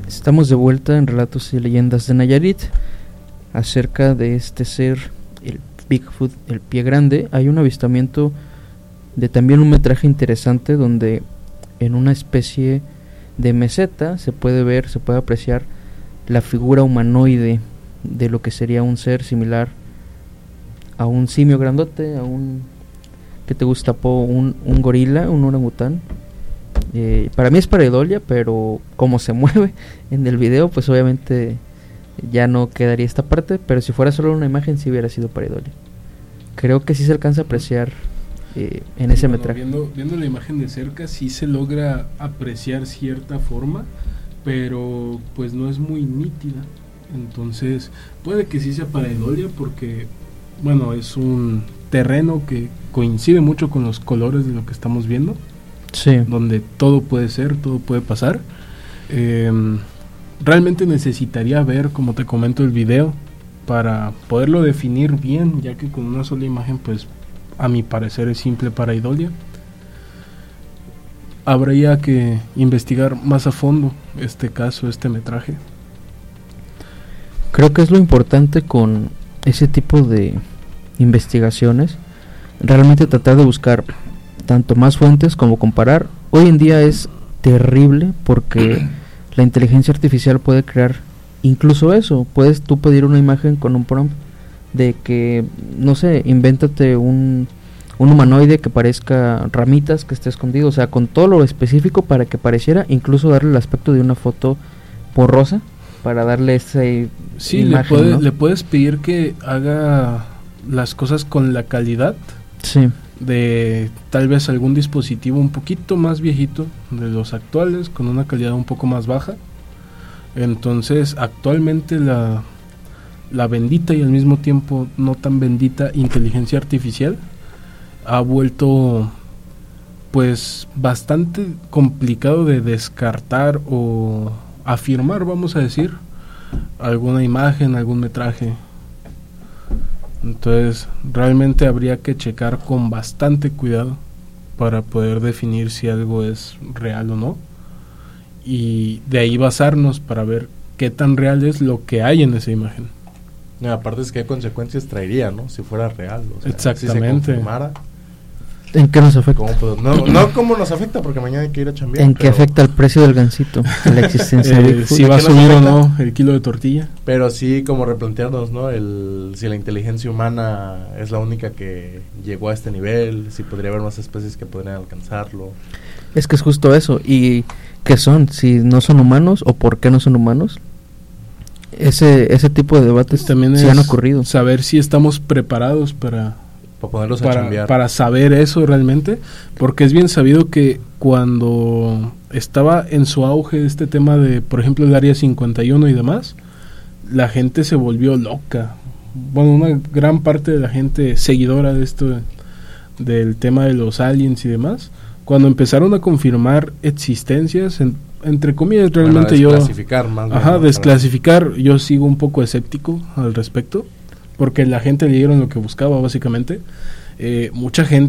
Estamos de vuelta en Relatos y Leyendas de Nayarit, acerca de este ser, el Bigfoot, el pie grande. Hay un avistamiento de también un metraje interesante donde en una especie de meseta se puede apreciar la figura humanoide de lo que sería un ser similar a un simio grandote, a un, ¿qué te gusta, Po? Un gorila, un orangután. Para mí es pareidolia, pero como se mueve en el video, pues obviamente ya no quedaría esta parte, pero si fuera solo una imagen sí hubiera sido pareidolia. Creo que sí se alcanza a apreciar en ese metraje. Viendo la imagen de cerca sí se logra apreciar cierta forma, pero pues no es muy nítida. Entonces puede que sí sea pareidolia porque, bueno, es un terreno que coincide mucho con los colores de lo que estamos viendo. Sí. Donde todo puede ser, todo puede pasar. Realmente necesitaría ver, como te comento, el video para poderlo definir bien, ya que con una sola imagen, pues a mi parecer es simple pareidolia. Habría que investigar más a fondo este caso, este metraje. Creo que es lo importante con ese tipo de investigaciones, realmente tratar de buscar tanto más fuentes como comparar. Hoy en día es terrible porque la inteligencia artificial puede crear incluso eso. Puedes tú pedir una imagen con un prompt de que, no sé, invéntate un humanoide que parezca ramitas, que esté escondido, o sea, con todo lo específico para que pareciera, incluso darle el aspecto de una foto borrosa para darle esa imagen, ¿no? Le puedes pedir que haga las cosas con la calidad. Sí. De tal vez algún dispositivo un poquito más viejito de los actuales, con una calidad un poco más baja. Entonces actualmente la bendita y al mismo tiempo no tan bendita inteligencia artificial ha vuelto pues bastante complicado de descartar o afirmar, vamos a decir, alguna imagen, algún metraje. Entonces realmente habría que checar con bastante cuidado para poder definir si algo es real o no, y de ahí basarnos para ver qué tan real es lo que hay en esa imagen. No, aparte es qué consecuencias traería, ¿no? Si fuera real, o sea, exactamente. Si se confirmara. ¿En qué nos afecta? No cómo nos afecta, porque mañana hay que ir a chambear. ¿En qué afecta el precio del gansito? La existencia de Bigfoot. Si va a subir o no el kilo de tortilla. Pero sí, como replantearnos, ¿no? Si la inteligencia humana es la única que llegó a este nivel, si podría haber más especies que podrían alcanzarlo. Es que es justo eso. ¿Y qué son? Si no son humanos, o por qué no son humanos. Ese tipo de debates también sí han ocurrido. Saber si estamos preparados para ponerlos a chambear, para saber eso realmente, porque es bien sabido que cuando estaba en su auge este tema de, por ejemplo, el Área 51 y demás, la gente se volvió loca. Bueno, una gran parte de la gente seguidora de esto, del tema de los aliens y demás, cuando empezaron a confirmar existencias, entre comillas, realmente desclasificar, yo sigo un poco escéptico al respecto, porque la gente le dieron lo que buscaba básicamente. Mucha gente